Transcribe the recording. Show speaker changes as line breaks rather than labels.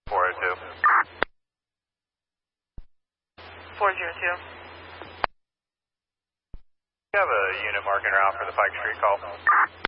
402.
402.
You have a unit marking route for the Pike Street call?